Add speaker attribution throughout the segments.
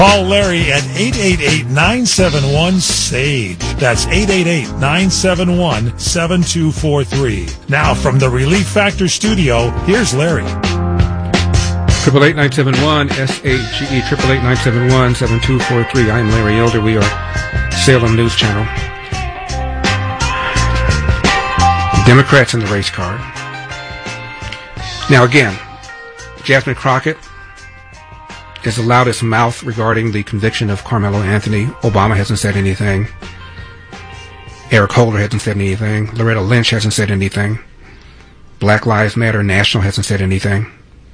Speaker 1: Call Larry at 888-971-SAGE. That's 888-971-7243. Now, from the Relief Factor studio, here's Larry.
Speaker 2: 888-971-SAGE, 888-971-7243. I'm Larry Elder. We are Salem News Channel. Democrats in the race card. Now again, Jasmine Crockett has the loudest mouth regarding the conviction of Carmelo Anthony. Obama hasn't said anything. Eric Holder hasn't said anything. Loretta Lynch hasn't said anything. Black Lives Matter National hasn't said anything.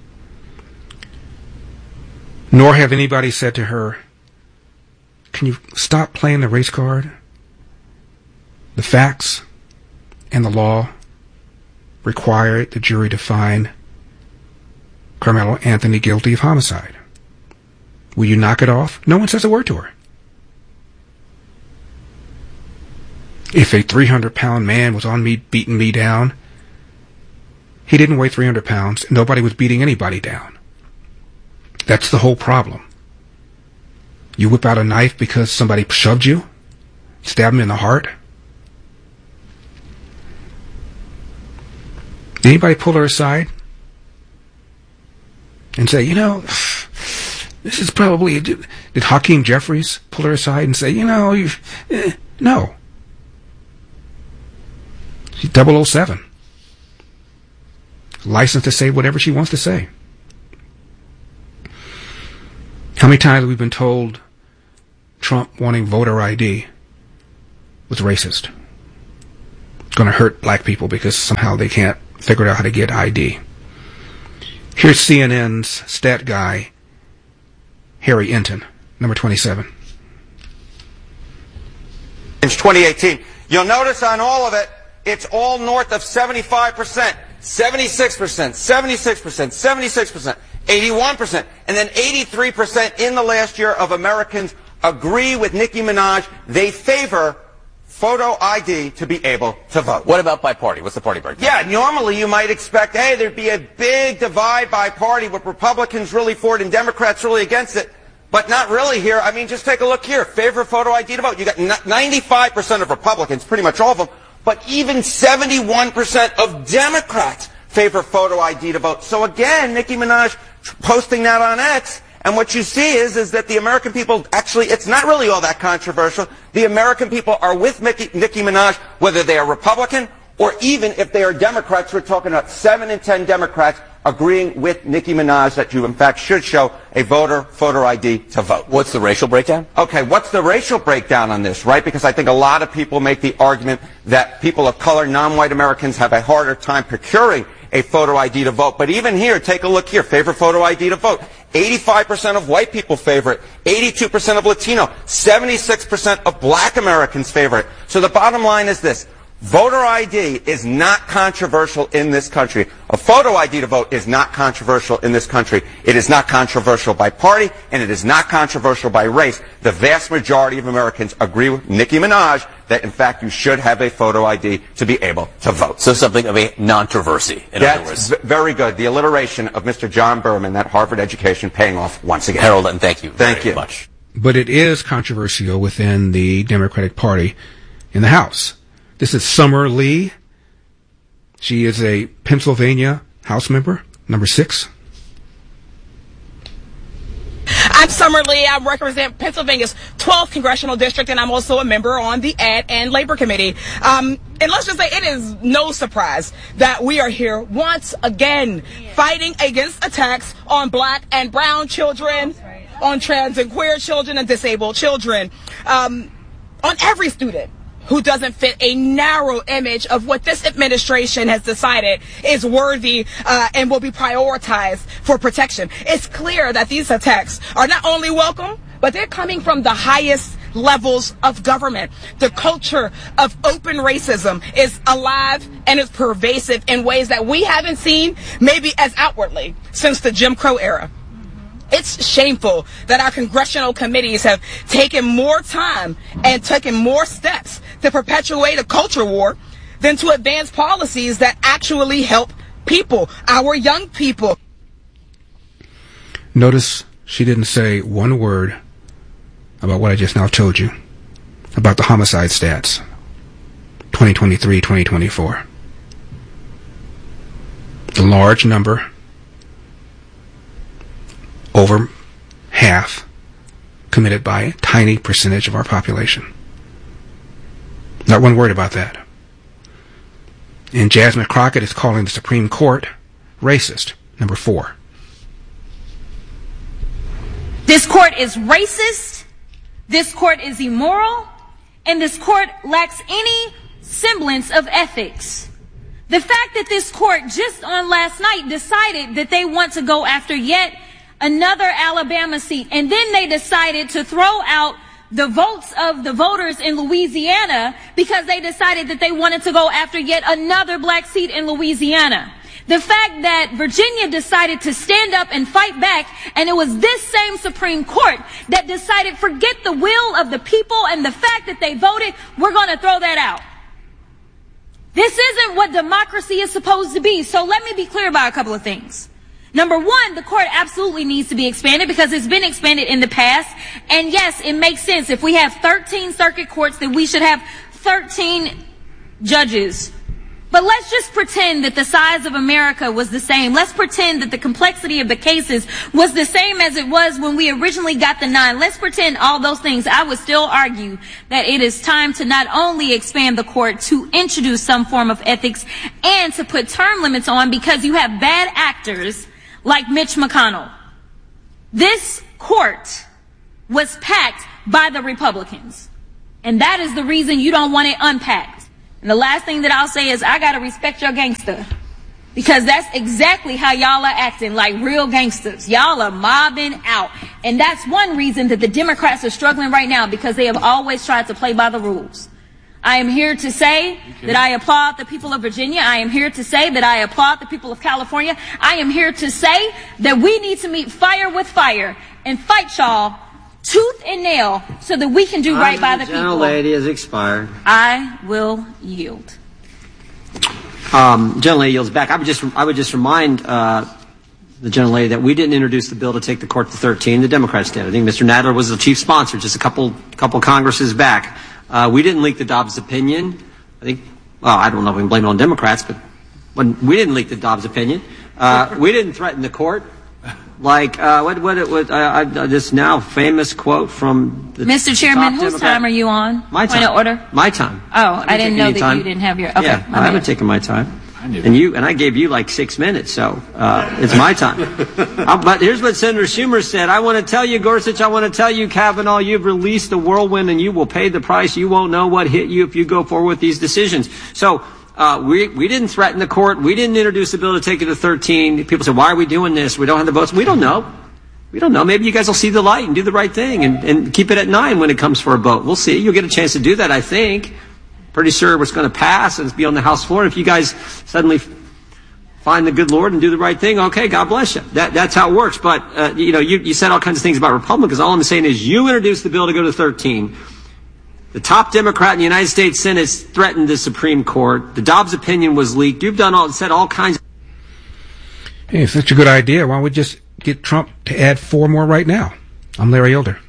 Speaker 2: Nor have anybody said to her, can you stop playing the race card? The facts and the law require the jury to find Carmelo Anthony guilty of homicide. Will you knock it off? No one says a word to her. If a 300-pound man was on me, beating me down, he didn't weigh 300 pounds. Nobody was beating anybody down. That's the whole problem. You whip out a knife because somebody shoved you? Stab him in the heart? Did anybody pull her aside and say, this is probably... Did Hakeem Jeffries pull her aside and say, no. She's 007. Licensed to say whatever she wants to say. How many times have we been told Trump wanting voter ID was racist? It's going to hurt black people because somehow they can't figure out how to get ID. Here's CNN's stat guy, Harry Enton, number 27.
Speaker 3: In 2018, you'll notice on all of it, it's all north of 75%, 76%, 76%, 76%, 81%, and then 83% in the last year of Americans agree with Nicki Minaj. They favor photo ID to be able to vote.
Speaker 4: What about by party? What's the party breakdown?
Speaker 3: Yeah, normally you might expect, hey, there'd be a big divide by party with Republicans really for it and Democrats really against it. But not really here. I mean, just take a look here. Favor photo ID to vote. You got 95% of Republicans, pretty much all of them, but even 71% of Democrats favor photo ID to vote. So again, Nicki Minaj posting that on X, and what you see is that the American people, actually, it's not really all that controversial. The American people are with Nicki Minaj, whether they are Republican or even if they are Democrats. We're talking about 7 in 10 Democrats agreeing with Nicki Minaj that you, in fact, should show a voter photo ID to vote.
Speaker 4: What's the racial breakdown?
Speaker 3: Okay, what's the racial breakdown on this, right? Because I think a lot of people make the argument that people of color, non-white Americans, have a harder time procuring a photo ID to vote. But even here, take a look here. Favor photo ID to vote. 85% of white people favor it. 82% of Latino. 76% of black Americans favor it. So the bottom line is this. Voter ID is not controversial in this country. A photo ID to vote is not controversial in this country. It is not controversial by party, and it is not controversial by race. The vast majority of Americans agree with Nicki Minaj that, in fact, you should have a photo ID to be able to vote.
Speaker 4: So something of a non-controversy, in other words.
Speaker 3: That's very good. The alliteration of Mr. John Berman, that Harvard education, paying off once again.
Speaker 4: Harold, and thank you
Speaker 3: very
Speaker 4: much.
Speaker 2: But it is controversial within the Democratic Party in the House. This is Summer Lee. She is a Pennsylvania House member, number 6.
Speaker 5: I'm Summer Lee. I represent Pennsylvania's 12th Congressional District, and I'm also a member on the Ad and Labor Committee. And let's just say it is no surprise that we are here once again fighting against attacks on black and brown children, on trans and queer children and disabled children, on every student who doesn't fit a narrow image of what this administration has decided is worthy and will be prioritized for protection. It's clear that these attacks are not only welcome, but they're coming from the highest levels of government. The culture of open racism is alive and is pervasive in ways that we haven't seen maybe as outwardly since the Jim Crow era. It's shameful that our congressional committees have taken more time and taken more steps to perpetuate a culture war than to advance policies that actually help people, our young people.
Speaker 2: Notice she didn't say one word about what I just now told you about the homicide stats, 2023, 2024. The large number, over half, committed by a tiny percentage of our population. Not one word about that. And Jasmine Crockett is calling the Supreme Court racist. Number 4.
Speaker 6: This court is racist, this court is immoral, and this court lacks any semblance of ethics. The fact that this court just on last night decided that they want to go after yet another Alabama seat, and then they decided to throw out the votes of the voters in Louisiana because they decided that they wanted to go after yet another black seat in Louisiana. The fact that Virginia decided to stand up and fight back, and it was this same Supreme Court that decided, forget the will of the people and the fact that they voted, we're going to throw that out. This isn't what democracy is supposed to be. So let me be clear about a couple of things. Number one, the court absolutely needs to be expanded because it's been expanded in the past. And yes, it makes sense. If we have 13 circuit courts, then we should have 13 judges. But let's just pretend that the size of America was the same. Let's pretend that the complexity of the cases was the same as it was when we originally got the 9. Let's pretend all those things. I would still argue that it is time to not only expand the court, to introduce some form of ethics and to put term limits on, because you have bad actors like Mitch McConnell. This court was packed by the Republicans. And that is the reason you don't want it unpacked. And the last thing that I'll say is I gotta respect your gangster. Because that's exactly how y'all are acting, like real gangsters. Y'all are mobbing out. And that's one reason that the Democrats are struggling right now, because they have always tried to play by the rules. I am here to say that I applaud the people of Virginia. I am here to say that I applaud the people of California. I am here to say that we need to meet fire with fire and fight y'all tooth and nail so that we can do right by the people.
Speaker 7: The gentlelady has expired.
Speaker 6: I will yield.
Speaker 7: Gentlelady yields back. I would just remind the gentlelady that we didn't introduce the bill to take the court to 13. The Democrats did. I think Mr. Nadler was the chief sponsor just a couple Congresses back. We didn't leak the Dobbs opinion. I think, well, I don't know if we can blame it on Democrats, but when we didn't leak the Dobbs opinion. We didn't threaten the court. Like, this now famous quote from the
Speaker 6: Mr. Chairman, whose time are you on?
Speaker 7: My time.
Speaker 6: Point of order?
Speaker 7: My time.
Speaker 6: Oh, I didn't know that you didn't have your, okay.
Speaker 7: Yeah, I haven't taken my time. And I gave you like 6 minutes, so it's my time. But here's what Senator Schumer said. I want to tell you, Gorsuch, I want to tell you, Kavanaugh, you've released the whirlwind and you will pay the price. You won't know what hit you if you go forward with these decisions. So we didn't threaten the court. We didn't introduce a bill to take it to 13. People say, why are we doing this? We don't have the votes. We don't know. We don't know. Maybe you guys will see the light and do the right thing and keep it at 9 when it comes for a vote. We'll see. You'll get a chance to do that, I think. Pretty sure it's going to pass and be on the House floor. If you guys suddenly find the good Lord and do the right thing, okay, God bless you. That's how it works. But, you said all kinds of things about Republicans. All I'm saying is you introduced the bill to go to 13. The top Democrat in the United States Senate threatened the Supreme Court. The Dobbs opinion was leaked. You've said all kinds of...
Speaker 2: Hey, it's such a good idea. Why don't we just get Trump to add 4 more right now? I'm Larry Elder.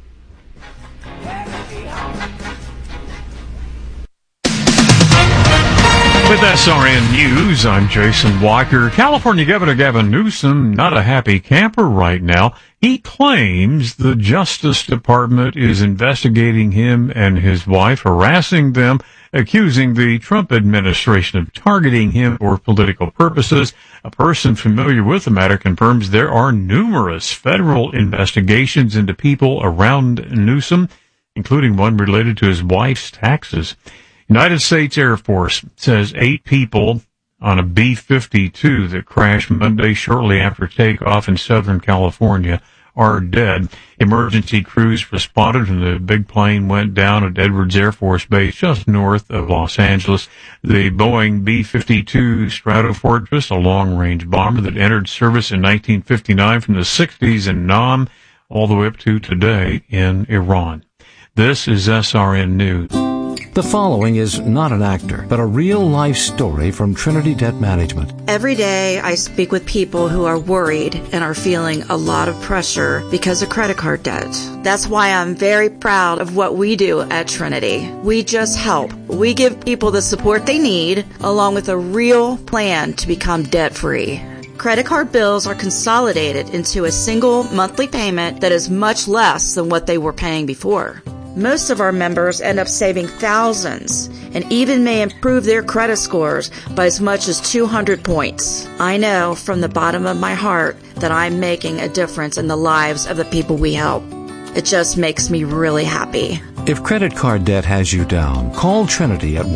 Speaker 1: With SRN News, I'm Jason Walker. California Governor Gavin Newsom, not a happy camper right now. He claims the Justice Department is investigating him and his wife, harassing them, accusing the Trump administration of targeting him for political purposes. A person familiar with the matter confirms there are numerous federal investigations into people around Newsom, including one related to his wife's taxes. United States Air Force says 8 people on a B-52 that crashed Monday shortly after takeoff in Southern California are dead. Emergency crews responded and the big plane went down at Edwards Air Force Base just north of Los Angeles. The Boeing B-52 Stratofortress, a long-range bomber that entered service in 1959 from the 60s in Nam all the way up to today in Iran. This is SRN News.
Speaker 8: The following is not an actor, but a real-life story from Trinity Debt Management.
Speaker 9: Every day I speak with people who are worried and are feeling a lot of pressure because of credit card debt. That's why I'm very proud of what we do at Trinity. We just help. We give people the support they need, along with a real plan to become debt-free. Credit card bills are consolidated into a single monthly payment that is much less than what they were paying before. Most of our members end up saving thousands and even may improve their credit scores by as much as 200 points. I know from the bottom of my heart that I'm making a difference in the lives of the people we help. It just makes me really happy.
Speaker 8: If credit card debt has you down, call Trinity at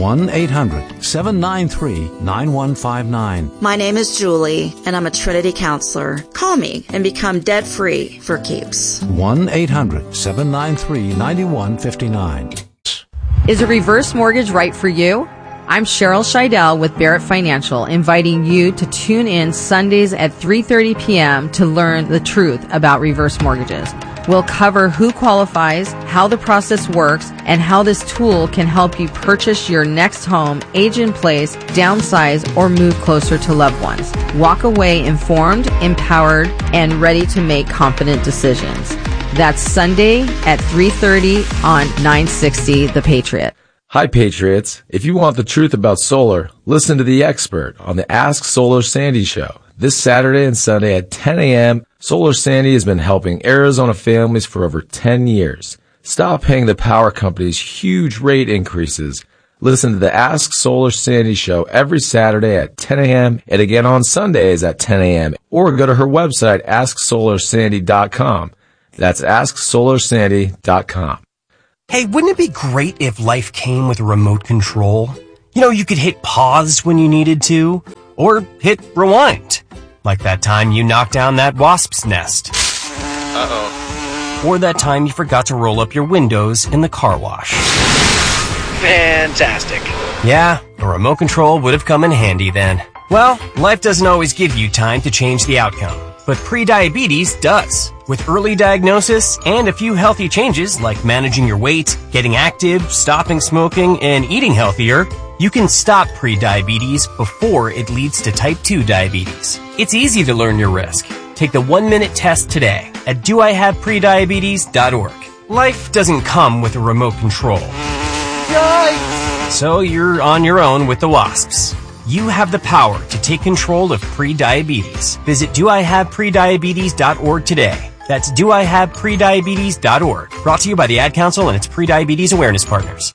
Speaker 8: 1-800-793-9159.
Speaker 9: My name is Julie, and I'm a Trinity counselor. Call me and become debt-free for keeps.
Speaker 8: 1-800-793-9159.
Speaker 10: Is a reverse mortgage right for you? I'm Cheryl Scheidel with Barrett Financial, inviting you to tune in Sundays at 3:30 p.m. to learn the truth about reverse mortgages. We'll cover who qualifies, how the process works, and how this tool can help you purchase your next home, age in place, downsize, or move closer to loved ones. Walk away informed, empowered, and ready to make confident decisions. That's Sunday at 3:30 on 960 The Patriot.
Speaker 11: Hi, Patriots. If you want the truth about solar, listen to The Expert on the Ask Solar Sandy show. This Saturday and Sunday at 10 a.m., Solar Sandy has been helping Arizona families for over 10 years. Stop paying the power companies huge rate increases. Listen to the Ask Solar Sandy show every Saturday at 10 a.m. and again on Sundays at 10 a.m. Or go to her website, AskSolarSandy.com. That's AskSolarSandy.com.
Speaker 12: Hey, wouldn't it be great if life came with a remote control? You know, you could hit pause when you needed to, or hit rewind. Like that time you knocked down that wasp's nest. Uh-oh. Or that time you forgot to roll up your windows in the car wash.
Speaker 13: Fantastic.
Speaker 12: Yeah, a remote control would have come in handy then. Well, life doesn't always give you time to change the outcome, but prediabetes does. With early diagnosis and a few healthy changes like managing your weight, getting active, stopping smoking, and eating healthier, you can stop prediabetes before it leads to type 2 diabetes. It's easy to learn your risk. Take the 1-minute test today at doihaveprediabetes.org. Life doesn't come with a remote control. Yikes! So you're on your own with the wasps. You have the power to take control of prediabetes. Visit doihaveprediabetes.org today. That's doihaveprediabetes.org. Brought to you by the Ad Council and its Prediabetes Awareness Partners.